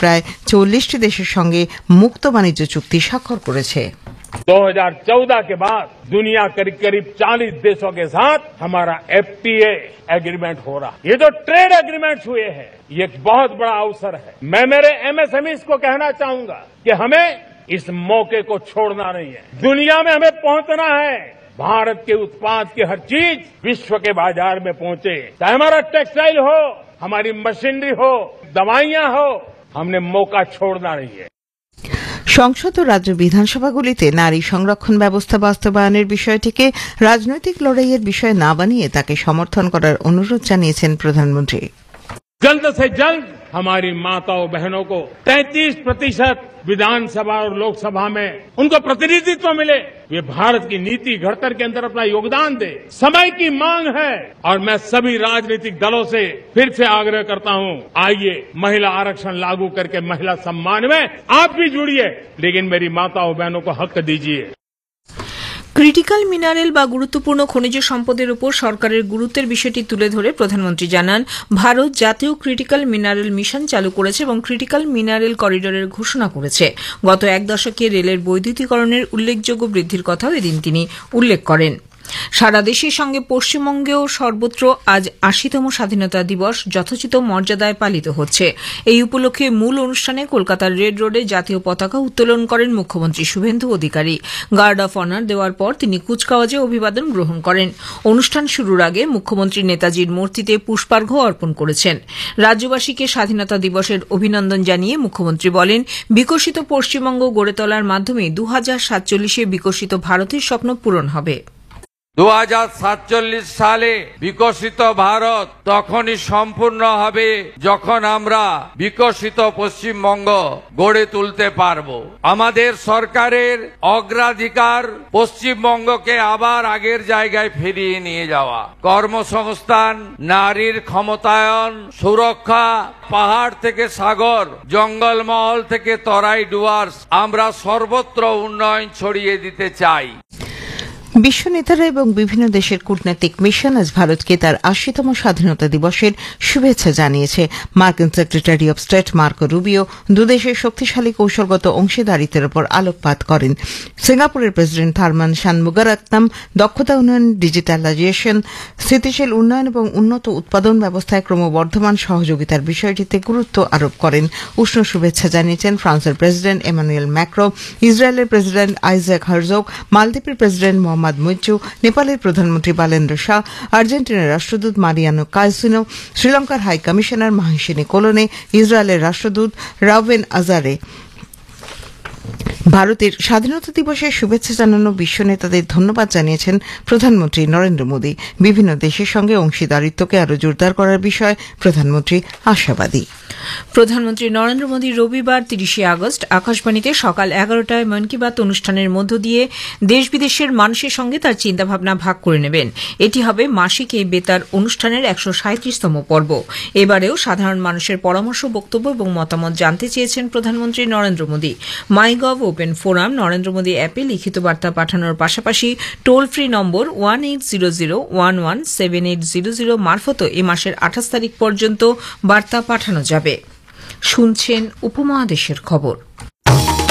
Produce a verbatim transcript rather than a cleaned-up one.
প্রায় চল্লিশটি দেশের সঙ্গে মুক্ত বাণিজ্য চুক্তি স্বাক্ষর করেছে। दो हज़ार चौदह के बाद दुनिया करीब करीब चालीस देशों के साथ हमारा एफटीए एग्रीमेंट हो रहा है। ये जो ट्रेड एग्रीमेंट्स हुए हैं ये एक बहुत बड़ा अवसर है। मैं मेरे एमएसएमईज को कहना चाहूंगा कि हमें इस मौके को छोड़ना नहीं है। दुनिया में हमें पहुंचना है। भारत के उत्पाद की हर चीज विश्व के बाजार में पहुंचे, चाहे हमारा टेक्सटाइल हो, हमारी मशीनरी हो, दवाइयां हो, हमने मौका छोड़ना नहीं है। সংসদ ও রাজ্য বিধানসভাগুলিতে নারী সংরক্ষণ ব্যবস্থা বাস্তবায়নের বিষয়টিকে রাজনৈতিক লড়াইয়ের বিষয় না বানিয়ে তাকে সমর্থন করার অনুরোধ জানিয়েছেন প্রধানমন্ত্রী। जल्द से जल्द हमारी माताओं बहनों को तैंतीस प्रतिशत विधानसभा और लोकसभा में उनको प्रतिनिधित्व मिले। ये भारत की नीति घड़तर के अंदर अपना योगदान दे। समय की मांग है और मैं सभी राजनीतिक दलों से फिर से आग्रह करता हूं, आइए महिला आरक्षण लागू करके महिला सम्मान में आप भी जुड़िए, लेकिन मेरी माताओं बहनों को हक दीजिए। ক্রিটিক্যাল মিনারেল বা গুরুত্বপূর্ণ খনিজ সম্পদের উপর সরকারের গুরুত্বের বিষয়টি তুলে ধরে প্রধানমন্ত্রী জানান, ভারত জাতীয় ক্রিটিক্যাল মিনারেল মিশন চালু করেছে এবং ক্রিটিক্যাল মিনারেল করিডোরের ঘোষণা করেছে। গত এক দশকে রেলের বৈদ্যুতিকরণের উল্লেখযোগ্য বৃদ্ধির কথাও এদিন তিনি উল্লেখ করেন। সারা দেশের সঙ্গে পশ্চিমবঙ্গেও সর্বত্র আজ আশিতম স্বাধীনতা দিবস যথোচিত মর্যাদায় পালিত হচ্ছে। এই উপলক্ষে মূল অনুষ্ঠানে কলকাতার রেড রোডে জাতীয় পতাকা উত্তোলন করেন মুখ্যমন্ত্রী Suvendu Adhikari. Guard of honour দেওয়ার পর তিনি কুচকাওয়াজে অভিবাদন গ্রহণ করেন। অনুষ্ঠান শুরুর আগে মুখ্যমন্ত্রী নেতাজির মূর্তিতে পুষ্পার্ঘ্য অর্পণ করেছেন। রাজ্যবাসীকে স্বাধীনতা দিবসের অভিনন্দন জানিয়ে মুখ্যমন্ত্রী বলেন, বিকশিত পশ্চিমবঙ্গ গড়ে তোলার মাধ্যমে দু হাজার সাতচল্লিশে বিকশিত ভারতের স্বপ্ন পূরণ হবে। দু হাজার সাতচল্লিশ সালে বিকশিত ভারত তখনই সম্পূর্ণ হবে যখন আমরা বিকশিত পশ্চিমবঙ্গ গড়ে তুলতে পারব। আমাদের সরকারের অগ্রাধিকার পশ্চিমবঙ্গকে আবার আগের জায়গায় ফিরিয়ে নিয়ে যাওয়া, কর্মসংস্থান, নারীর ক্ষমতায়ন, সুরক্ষা, পাহাড় থেকে সাগর, জঙ্গলমহল থেকে তরাই ডুয়ার্স, আমরা সর্বত্র উন্নয়ন ছড়িয়ে দিতে চাই। বিশ্ব নেতারা এবং বিভিন্ন দেশের কূটনৈতিক মিশন আজ ভারতকে তার আশিতম স্বাধীনতা দিবসের শুভেচ্ছা জানিয়েছে। মার্কিন secretary of state Marco Rubio দুদেশের শক্তিশালী কৌশলগত অংশীদারিত্বের উপর আলোকপাত করেন। সিঙ্গাপুরের প্রেসিডেন্ট থারমান শানমুগারাত্নাম দক্ষতা উন্নয়ন, ডিজিটালাইজেশন, স্থিতিশীল উন্নয়ন এবং উন্নত উৎপাদন ব্যবস্থায় ক্রমবর্ধমান সহযোগিতার বিষয়টিতে গুরুত্ব আরোপ করেন। উষ্ণ শুভেচ্ছা জানিয়েছেন ফ্রান্সের প্রেসিডেন্ট এমানুয়েল ম্যাক্রো, ইসরায়েলের প্রেসিডেন্ট আইজাক হারজোগ, মালদ্বীপের প্রেসিডেন্ট মোহাম্মদ মুইচু, নেপালের প্রধানমন্ত্রী বালেন্দ্র শাহ, আর্জেন্টিনার রাষ্ট্রদূত মারিয়ানো কাসিনো, শ্রীলঙ্কার হাই কমিশনার মাহেশিনী কোলোনে, ইসরায়েলের রাষ্ট্রদূত রাভেন আজারে। ভারতের স্বাধীনতা দিবসের শুভেচ্ছা জানানো বিশ্ব নেতাদের ধন্যবাদ জানিয়েছেন প্রধানমন্ত্রী নরেন্দ্র মোদী। বিভিন্ন দেশের সঙ্গে অংশীদারিত্বকে আরও জোরদার করার বিষয়ে প্রধানমন্ত্রী আশাবাদী। প্রধানমন্ত্রী নরেন্দ্র মোদী রবিবার তিরিশে আগস্ট আকাশবাণীতে সকাল এগারোটায় মন কি বাত অনুষ্ঠানের মধ্য দিয়ে দেশ বিদেশের মানুষের সঙ্গে তার চিন্তাভাবনা ভাগ করে নেবেন। এটি হবে মাসিক এই বেতার অনুষ্ঠানের একশো সাঁত্রিশতম পর্ব। এবারেও সাধারণ মানুষের পরামর্শ, বক্তব্য এবং মতামত জানতে চেয়েছেন প্রধানমন্ত্রী নরেন্দ্র মোদী। মাই gov open forum, Narendra Modi অ্যাপে লিখিত বার্তা পাঠানোর পাশাপাশি toll free number one eight zero zero one one seven eight zero zero মারফতও এ মাসের আঠাশ তারিখ পর্যন্ত বার্তা পাঠানো যাবে। শুনছেন উপমহাদেশের খবর।